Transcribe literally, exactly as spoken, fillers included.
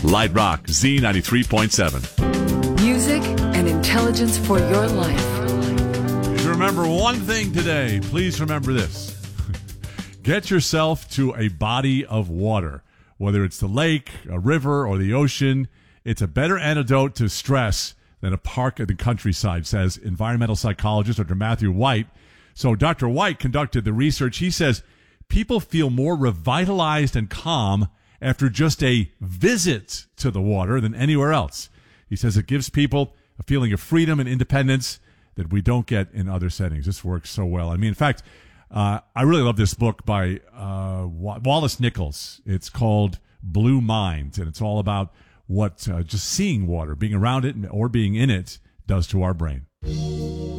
Light Rock Z ninety-three point seven. Music and intelligence for your life. To remember one thing today, please remember this. Get yourself to a body of water, whether it's the lake, a river, or the ocean. It's a better antidote to stress than a park in the countryside, says environmental psychologist Doctor Matthew White. So Doctor White conducted the research. He says people feel more revitalized and calm after just a visit to the water than anywhere else. He says it gives people a feeling of freedom and independence that we don't get in other settings. This works so well. I mean, in fact, uh, I really love this book by uh, Wallace Nichols. It's called Blue Mind, and it's all about what uh, just seeing water, being around it or being in it, does to our brain.